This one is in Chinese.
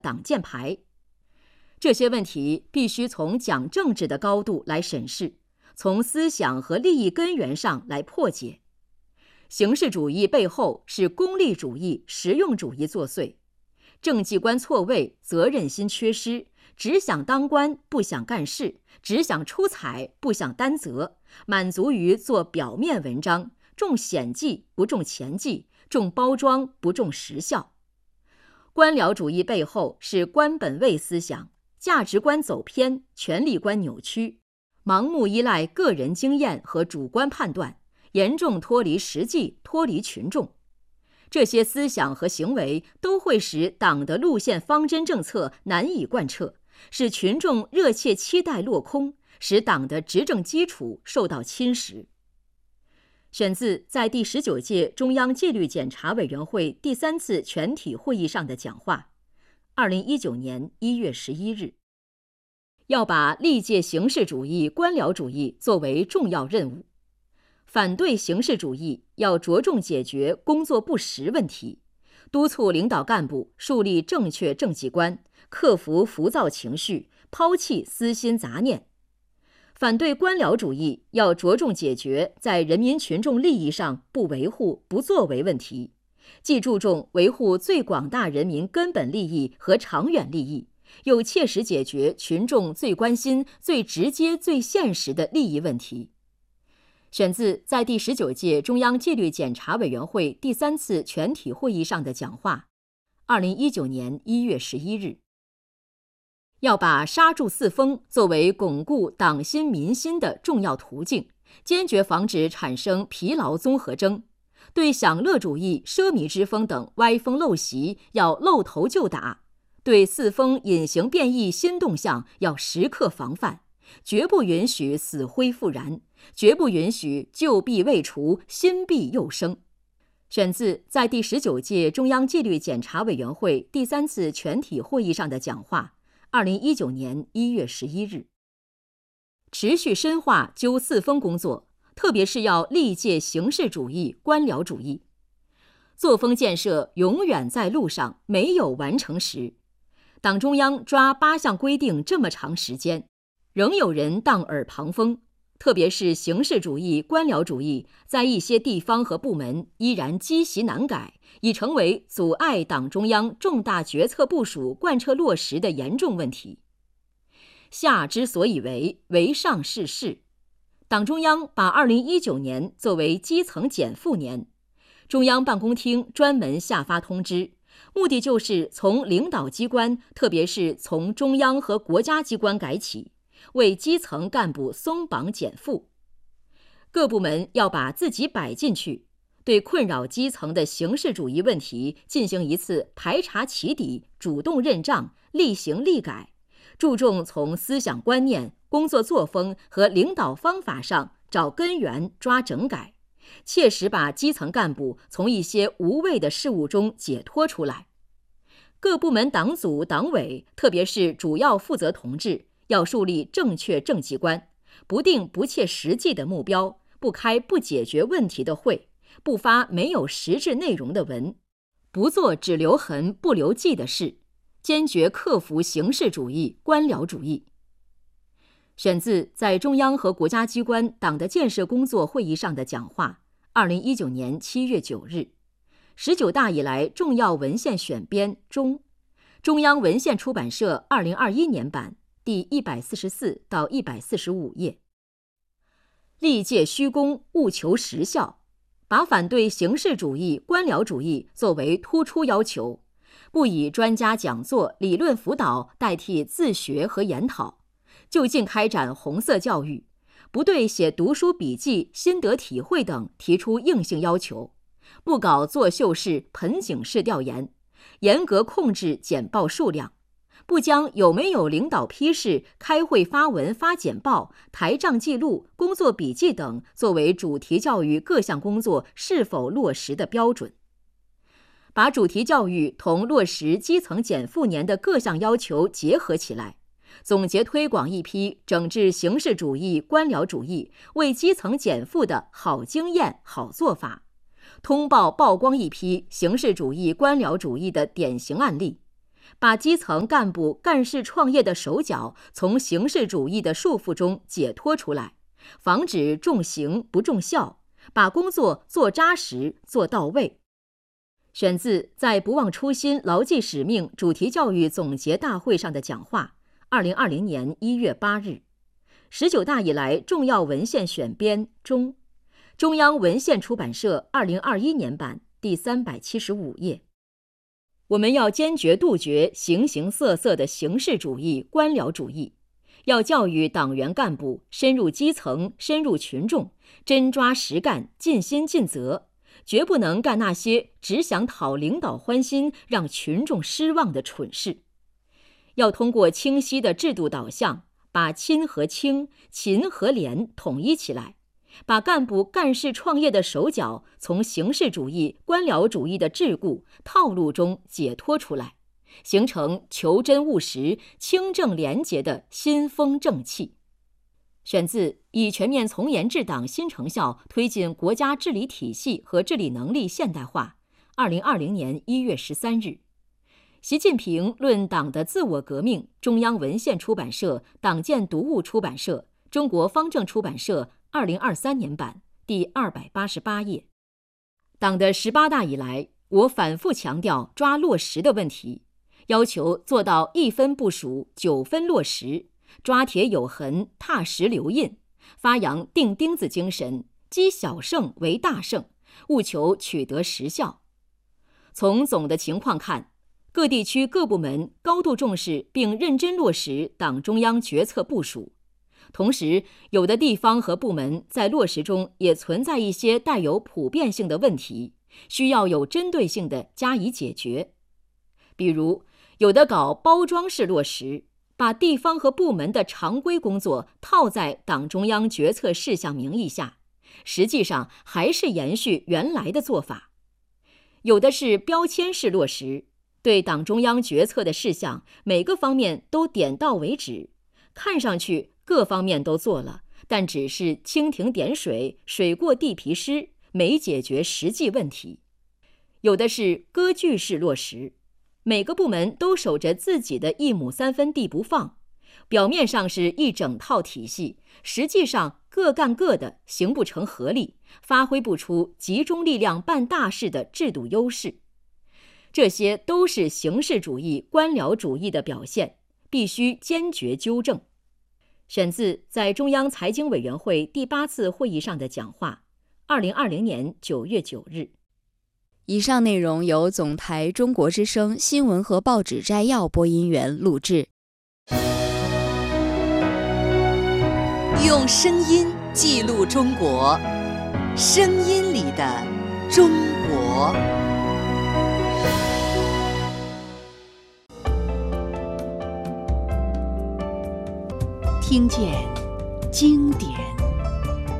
挡箭牌。这些问题必须从讲政治的高度来审视，从思想和利益根源上来破解。形式主义背后是功利主义、实用主义作祟，政绩观错位，责任心缺失，只想当官不想干事，只想出彩不想担责，满足于做表面文章，重显技不重前技，重包装不重实效。官僚主义背后是官本位思想，价值观走偏，权力观扭曲，盲目依赖个人经验和主观判断，严重脱离实际，脱离群众。这些思想和行为都会使党的路线方针政策难以贯彻，使群众热切期待落空，使党的执政基础受到侵蚀。选自在第19届中央纪律检查委员会第3次全体会议上的讲话，2019年1月11日。要把历届形式主义、官僚主义作为重要任务。反对形式主义要着重解决工作不实问题，督促领导干部树立正确政绩观，克服浮躁情绪，抛弃私心杂念。反对官僚主义要着重解决在人民群众利益上不维护、不作为问题，既注重维护最广大人民根本利益和长远利益，又切实解决群众最关心、最直接、最现实的利益问题。选自在第19届中央纪律检查委员会第3次全体会议上的讲话，2019年1月11日。要把刹住四风作为巩固党心民心的重要途径，坚决防止产生疲劳综合征。对享乐主义、奢靡之风等歪风陋习要露头就打，对四风隐形变异新动向要时刻防范，绝不允许死灰复燃，绝不允许旧弊未除，新弊又生。选自在第19届中央纪律检查委员会第3次全体会议上的讲话，2019年1月11日。持续深化纠四风工作，特别是要力戒形式主义、官僚主义。作风建设永远在路上，没有完成时。党中央抓8项规定这么长时间，仍有人当耳旁风，特别是形式主义、官僚主义在一些地方和部门依然积习难改，已成为阻碍党中央重大决策部署贯彻落实的严重问题。下之所以为，为上是事。党中央把2019年作为基层减负年，中央办公厅专门下发通知，目的就是从领导机关，特别是从中央和国家机关改起，为基层干部松绑减负。各部门要把自己摆进去，对困扰基层的形式主义问题进行一次排查起底，主动认账，厉行厉改，注重从思想观念、工作作风和领导方法上找根源、抓整改，切实把基层干部从一些无谓的事务中解脱出来。各部门党组党委，特别是主要负责同志，要树立正确政绩观，不定不切实际的目标，不开不解决问题的会，不发没有实质内容的文，不做只留痕不留迹的事，坚决克服形式主义、官僚主义。选自在中央和国家机关党的建设工作会议上的讲话，2019年7月9日。19大以来重要文献选编中，中央文献出版社2021年版第144到145页。力戒虚功，务求实效，把反对形式主义、官僚主义作为突出要求，不以专家讲座、理论辅导代替自学和研讨，就近开展红色教育，不对写读书笔记、心得体会等提出硬性要求，不搞作秀式、盆景式调研，严格控制简报数量，不将有没有领导批示、开会发文发简报、台账记录、工作笔记等作为主题教育各项工作是否落实的标准。把主题教育同落实基层减负年的各项要求结合起来，总结推广一批整治形式主义、官僚主义、为基层减负的好经验、好做法，通报曝光一批形式主义、官僚主义的典型案例， 把基层干部干事创业的手脚从形式主义的束缚中解脱出来，防止重形不重效，把工作做扎实做到位。选自在不忘初心、牢记使命主题教育总结大会上的讲话，2020年1月8日。19大以来重要文献选编中，中央文献出版社2021年版第375页。我们要坚决杜绝形形色色的形式主义、官僚主义，要教育党员干部深入基层、深入群众，真抓实干、尽心尽责，绝不能干那些只想讨领导欢心、让群众失望的蠢事。要通过清晰的制度导向，把亲和清、勤和廉统一起来，把干部干事创业的手脚从形式主义、官僚主义的桎梏、套路中解脱出来，形成求真务实、清正廉洁的新风正气。选自以全面从严治党新成效推进国家治理体系和治理能力现代化，2020年1月13日。习近平论党的自我革命，中央文献出版社、党建读物出版社、中国方正出版社2023年版第288页。党的18大以来，我反复强调抓落实的问题，要求做到1分部署9分落实，抓铁有痕，踏实留印，发扬钉钉子精神，积小胜为大胜，务求取得实效。从总的情况看，各地区各部门高度重视并认真落实党中央决策部署，同时有的地方和部门在落实中也存在一些带有普遍性的问题，需要有针对性的加以解决。比如，有的搞包装式落实，把地方和部门的常规工作套在党中央决策事项名义下，实际上还是延续原来的做法。有的是标签式落实，对党中央决策的事项每个方面都点到为止，看上去各方面都做了，但只是蜻蜓点水，水过地皮湿，没解决实际问题。有的是割据式落实，每个部门都守着自己的1亩3分地不放，表面上是一整套体系，实际上各干各的，形不成合力，发挥不出集中力量办大事的制度优势。这些都是形式主义、官僚主义的表现，必须坚决纠正。选自在中央财经委员会第8次会议上的讲话，2020年9月9日。 以上内容由总台中国之声新闻和报纸摘要播音员录制。 用声音记录中国，声音里的中国。听见经典